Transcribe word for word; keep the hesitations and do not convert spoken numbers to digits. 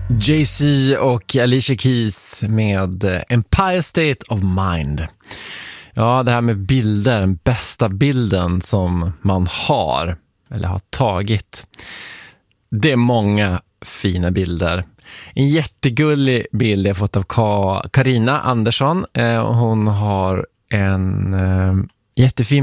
Jay-Z och Alicia Keys med Empire State of Mind. Ja, det här med bilder, den bästa bilden som man har eller har tagit. Det är många fina bilder. En jättegullig bild jag fått av Karina Andersson. Hon har en jättefin